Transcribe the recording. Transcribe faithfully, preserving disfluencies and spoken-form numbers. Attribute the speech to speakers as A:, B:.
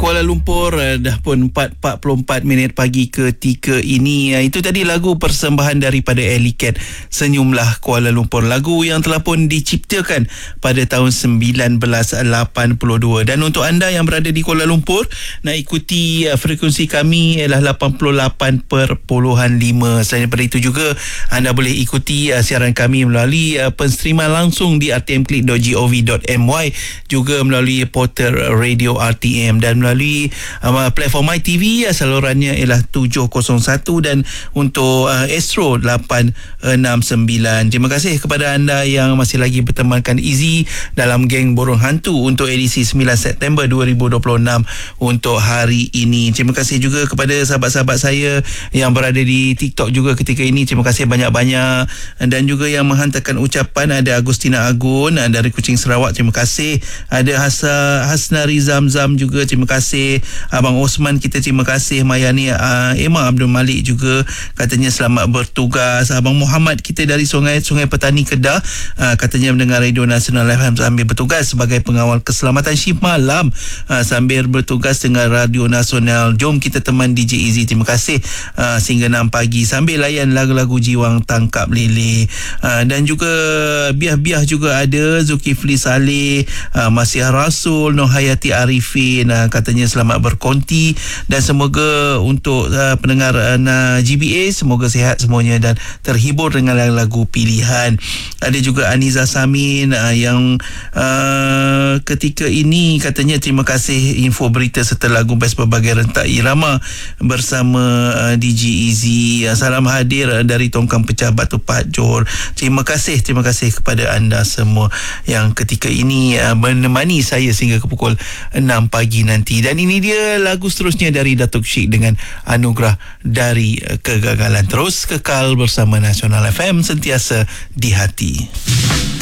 A: Kuala Lumpur uh, dah pun empat empat puluh empat minit pagi ketika ini. Uh, itu tadi lagu persembahan daripada Alley Cat, Senyumlah Kuala Lumpur. Lagu yang telah pun diciptakan pada tahun sembilan belas lapan puluh dua. Dan untuk anda yang berada di Kuala Lumpur, nak ikuti uh, frekuensi kami ialah lapan puluh lapan perpuluhan lima. Selain daripada itu juga, anda boleh ikuti uh, siaran kami melalui uh, penstreaman langsung di r t m click dot gov dot m y, juga melalui portal Radio R T M dan melalui uh, platform MyTV. uh, salurannya ialah tujuh kosong satu dan untuk uh, Astro lapan enam sembilan. Terima kasih kepada anda yang masih lagi bertemankan Izzy dalam geng Burung Hantu untuk edisi sembilan September dua ribu dua puluh enam untuk hari ini. Terima kasih juga kepada sahabat-sahabat saya yang berada di TikTok juga ketika ini. Terima kasih banyak-banyak. Dan juga yang menghantarkan ucapan, ada Agustina Agun dari Kuching Sarawak, terima kasih. Ada Hasa, Hasnari Zamzam juga, terima kasih. Abang Osman kita terima kasih. Mayani uh, Emma Abdul Malik juga katanya selamat bertugas. Abang Muhammad kita dari Sungai Sungai Petani Kedah, uh, katanya mendengar Radio Nasional F M sambil bertugas sebagai pengawal keselamatan shift malam, uh, sambil bertugas dengan Radio Nasional. Jom kita teman D J Izzy, terima kasih uh, sehingga enam pagi sambil layan lagu-lagu Jiwang Tangkap Lele. uh, dan juga biah-biah juga ada Zulkifli Saleh, uh, Masih Rasul, Nur Hayati Arifin, uh, katanya selamat berkonti. Dan semoga untuk uh, pendengar uh, G B A semoga sihat semuanya dan terhibur dengan lagu pilihan. Ada juga Aniza Samin uh, yang uh, ketika ini katanya terima kasih info berita serta lagu best berbagai rentak irama bersama uh, D J Izzy. uh, salam hadir uh, dari Tongkang Pecah Batu Pahat Johor. Terima kasih, terima kasih kepada anda semua yang ketika ini uh, menemani saya sehingga ke pukul enam pagi nanti. Dan ini dia lagu seterusnya dari Datuk Syik dengan Anugerah Dari Kegagalan. Terus kekal bersama Nasional F M, sentiasa di hati.